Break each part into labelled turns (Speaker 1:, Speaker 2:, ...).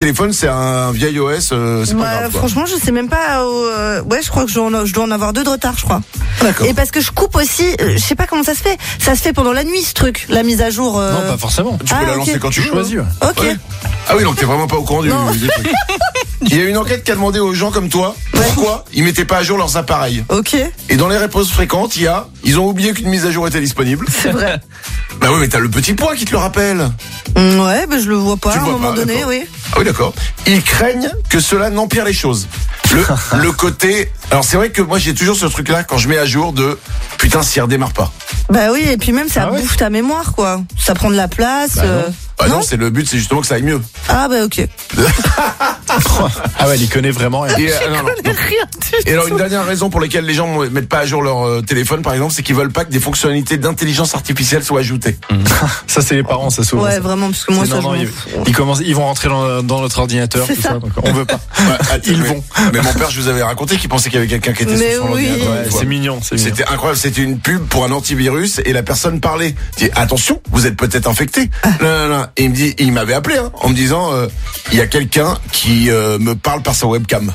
Speaker 1: téléphone, c'est un vieil OS, c'est pas grave. Quoi.
Speaker 2: Franchement, je sais même pas. Ouais, je crois que je dois en avoir 2 de retard, je crois.
Speaker 1: D'accord.
Speaker 2: Et parce que je coupe aussi, je sais pas comment ça se fait. Ça se fait pendant la nuit, ce truc, la mise à jour.
Speaker 3: Non, pas forcément.
Speaker 1: Tu peux la lancer quand tu veux.
Speaker 3: Choisis.
Speaker 2: Ok.
Speaker 1: Ouais. Ah oui, donc t'es vraiment pas au courant du truc. Il y a une enquête qui a demandé aux gens comme toi pourquoi ils mettaient pas à jour leurs appareils.
Speaker 2: Ok.
Speaker 1: Et dans les réponses fréquentes, ils ont oublié qu'une mise à jour était disponible.
Speaker 2: C'est vrai.
Speaker 1: Bah oui, mais t'as le petit point qui te le rappelle.
Speaker 2: Ouais, bah je le vois pas
Speaker 1: Tu
Speaker 2: à un
Speaker 1: le vois
Speaker 2: moment
Speaker 1: pas,
Speaker 2: donné,
Speaker 1: d'accord.
Speaker 2: oui.
Speaker 1: Ah oui, d'accord. Ils craignent que cela n'empire les choses. Le côté... Alors c'est vrai que moi j'ai toujours ce truc-là quand je mets à jour de... Putain, s'il redémarre pas.
Speaker 2: Bah oui, et puis même ça bouffe ta mémoire, quoi. Ça prend de la place.
Speaker 1: Non, c'est le but, c'est justement que ça aille mieux.
Speaker 2: Ah bah ok.
Speaker 3: Ah ouais, il connaît vraiment.
Speaker 1: Et, et alors une dernière raison pour laquelle les gens ne mettent pas à jour leur téléphone, par exemple, c'est qu'ils veulent pas que des fonctionnalités d'intelligence artificielle soient ajoutées.
Speaker 3: Ça, c'est les parents, ça souvent.
Speaker 2: Ouais,
Speaker 3: ça.
Speaker 2: vraiment, parce que moi, ça,
Speaker 3: ils vont rentrer dans notre ordinateur, tout ça. Donc on veut pas. Ils vont.
Speaker 1: Mais mon père, je vous avais raconté qu'il pensait qu'il y avait quelqu'un qui était sur son ordinateur.
Speaker 3: Ouais, c'est mignon.
Speaker 1: C'était incroyable. C'était une pub pour un antivirus et la personne parlait. Il dit attention, vous êtes peut-être infecté. Non. Et il m'avait appelé en me disant il y a quelqu'un qui me parle par sa webcam.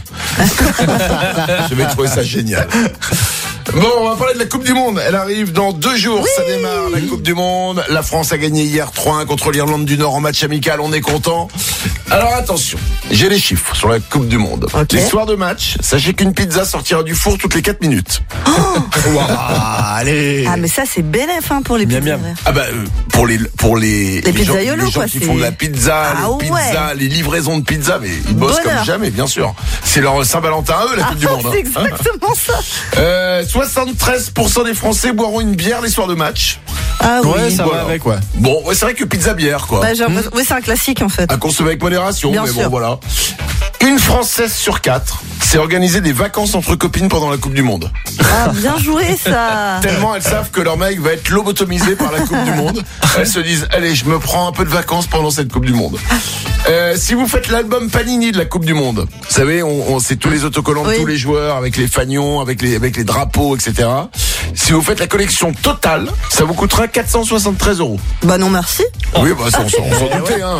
Speaker 1: J'avais trouvé ça génial. Bon, on va parler de la Coupe du Monde. Elle arrive dans 2 jours. Oui. Ça démarre, la Coupe du Monde. La France a gagné hier 3-1 contre l'Irlande du Nord en match amical. On est content. Alors attention, j'ai les chiffres sur la Coupe du Monde. Okay. Les soirs de match, sachez qu'une pizza sortira du four toutes les 4 minutes.
Speaker 3: Wow, allez.
Speaker 2: Ah mais ça c'est bénéf pour les pizzas.
Speaker 1: Ah bah pour les
Speaker 2: pizzaiolos,
Speaker 1: gens qui font de la pizza, les livraisons de pizza, mais ils bossent comme jamais, bien sûr. C'est leur Saint-Valentin à eux, la Coupe du Monde.
Speaker 2: C'est exactement ça.
Speaker 1: 73% des Français boiront une bière les soirs de match.
Speaker 2: Ah oui,
Speaker 3: ouais, ça va avec, ouais.
Speaker 1: Bon, ouais, c'est vrai que pizza bière, quoi.
Speaker 2: Bah, oui, c'est un classique en fait.
Speaker 1: À consommer avec modération,
Speaker 2: bien
Speaker 1: mais
Speaker 2: sûr.
Speaker 1: Bon, voilà. Une Française sur 4 s'est organisée des vacances entre copines pendant la Coupe du Monde.
Speaker 2: Ah, bien joué ça.
Speaker 1: Tellement elles savent que leur mec va être lobotomisé par la Coupe du Monde. Elles se disent, allez, je me prends un peu de vacances pendant cette Coupe du Monde. Si vous faites l'album Panini de la Coupe du Monde, vous savez, c'est tous les autocollants de tous les joueurs, avec les fanions, avec les drapeaux, etc. Si vous faites la collection totale, ça vous coûtera 473 €.
Speaker 2: Bah non, merci.
Speaker 1: Oui, bah on s'en doutait, hein.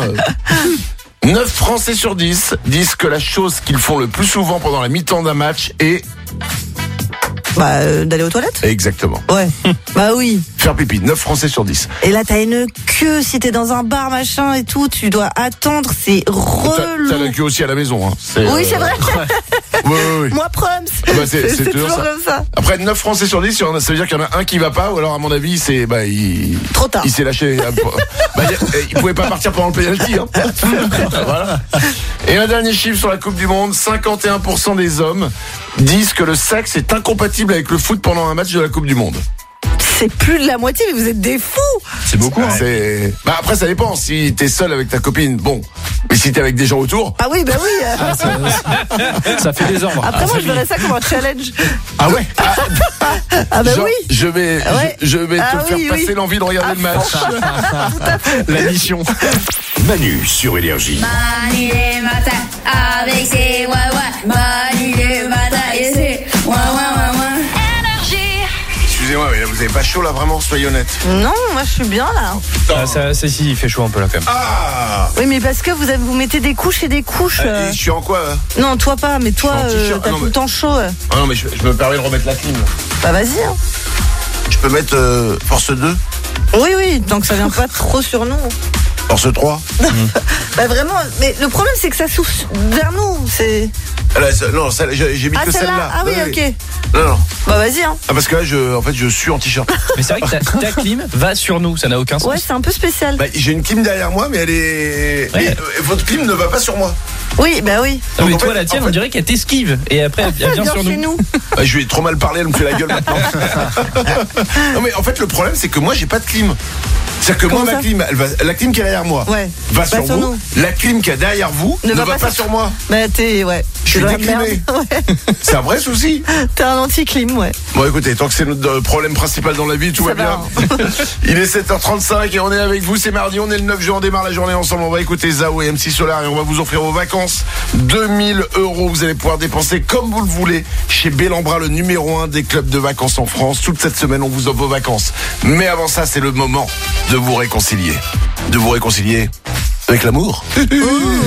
Speaker 1: 9 Français sur 10 disent que la chose qu'ils font le plus souvent pendant la mi-temps d'un match est...
Speaker 2: d'aller aux toilettes.
Speaker 1: Exactement.
Speaker 2: Ouais. Bah oui.
Speaker 1: Faire pipi, 9 Français sur 10.
Speaker 2: Et là, t'as une queue, si t'es dans un bar, machin et tout, tu dois attendre, c'est relou.
Speaker 1: T'as la queue aussi à la maison, hein.
Speaker 2: Oui, c'est vrai.
Speaker 1: Oui.
Speaker 2: Moi, proms.
Speaker 1: C'est
Speaker 2: toujours comme ça.
Speaker 1: Après 9 Français sur 10, ça veut dire qu'il y en a un qui va pas, ou alors à mon avis,
Speaker 2: trop tard.
Speaker 1: Il s'est lâché. Il pouvait pas partir pendant le penalty, hein. Voilà. Et un dernier chiffre sur la Coupe du Monde, 51% des hommes disent que le sexe est incompatible avec le foot pendant un match de la Coupe du Monde.
Speaker 2: C'est plus de la moitié, mais vous êtes des fous.
Speaker 3: C'est beaucoup. Hein.
Speaker 1: Après, ça dépend. Si t'es seul avec ta copine, bon. Mais si t'es avec des gens autour.
Speaker 2: Ah oui, bah oui.
Speaker 3: Ça fait des ordres.
Speaker 2: Après, moi, je verrais ça comme un challenge.
Speaker 1: Ah ouais.
Speaker 2: Ah bah
Speaker 1: genre,
Speaker 2: oui.
Speaker 1: Je vais te faire passer l'envie de regarder le match.
Speaker 3: La mission.
Speaker 4: Manu sur Énergie.
Speaker 5: Manu les matins avec ses Manu les matins et ses
Speaker 1: Excusez-moi, mais là, vous avez pas chaud là, vraiment, soyez honnête.
Speaker 2: Non, moi je suis bien là.
Speaker 3: Si, il fait chaud un peu là quand même.
Speaker 1: Ah.
Speaker 2: Oui, mais parce que vous mettez des couches et des couches.
Speaker 1: Je suis en quoi là?
Speaker 2: Non, toi pas, mais toi t'as tout le temps chaud.
Speaker 1: Ah non, mais je me permets de remettre la clim.
Speaker 2: Bah vas-y. Hein.
Speaker 1: Je peux mettre force 2?
Speaker 2: Oui, tant que ça vient pas trop sur nous.
Speaker 1: Force 3?
Speaker 2: Bah vraiment, mais le problème c'est que ça souffle vers nous, c'est...
Speaker 1: Non, j'ai mis que celle-là.
Speaker 2: Ah oui, ok.
Speaker 1: Non.
Speaker 2: Bah vas-y, hein.
Speaker 1: Ah, parce que là, je suis en t-shirt.
Speaker 6: Mais c'est vrai que ta clim va sur nous, ça n'a aucun sens.
Speaker 2: Ouais, c'est un peu spécial.
Speaker 1: Bah, j'ai une clim derrière moi, mais elle est...
Speaker 6: Ouais.
Speaker 1: Mais, votre clim ne va pas sur moi.
Speaker 2: Oui, bah oui.
Speaker 6: Non, mais toi, la tienne, on dirait qu'elle t'esquive. Et après, elle vient sur nous.
Speaker 1: Bah, je lui ai trop mal parlé, elle me fait la gueule maintenant. Non, mais en fait, le problème, c'est que moi, j'ai pas de clim. C'est-à-dire que moi, ma clim, la clim qui est derrière moi va sur vous. Nous. La clim qui est derrière vous ne va pas sur moi.
Speaker 2: Bah
Speaker 1: je suis déclimé. C'est un vrai souci.
Speaker 2: T'es un anti-clim, ouais.
Speaker 1: Bon, écoutez, tant que c'est notre problème principal dans la vie, tout va bien. Il est 7h35 et on est avec vous, c'est mardi, on est le 9 juin, on démarre la journée ensemble. On va écouter Zao et MC Solar et on va vous offrir vos vacances. 2000 €, vous allez pouvoir dépenser comme vous le voulez chez Bellambra, le numéro 1 des clubs de vacances en France. Toute cette semaine, on vous offre vos vacances. Mais avant ça, c'est le moment de vous réconcilier. De vous réconcilier avec l'amour.